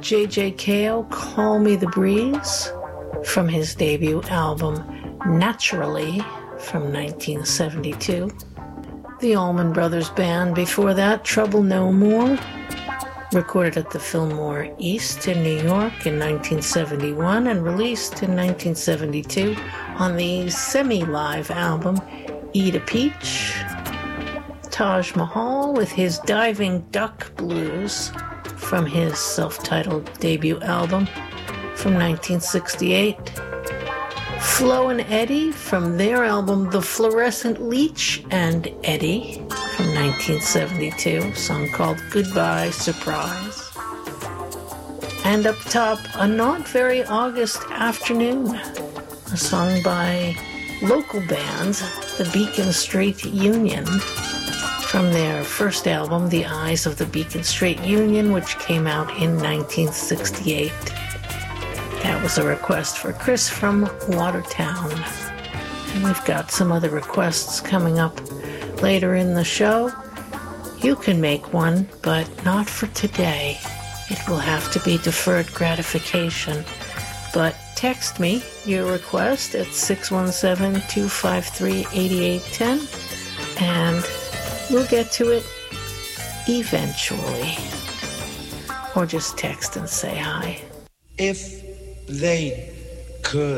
J.J. Cale, Call Me the Breeze, from his debut album Naturally from 1972. The Allman Brothers Band, before that, Trouble No More, recorded at the Fillmore East in New York in 1971 and released in 1972 on the semi-live album Eat a Peach. Taj Mahal with his Diving Duck Blues from his self-titled debut album from 1968. Flo and Eddie from their album The Fluorescent Leech and Eddie from 1972, a song called Goodbye Surprise. And up top, A Not Very August Afternoon, a song by local band, the Beacon Street Union, from their first album, The Eyes of the Beacon Street Union, which came out in 1968. That was a request for Chris from Watertown. And we've got some other requests coming up later in the show. You can make one, but not for today. It will have to be deferred gratification. But text me your request at 617-253-8810, and we'll get to it eventually. Or just text and say hi. If they could.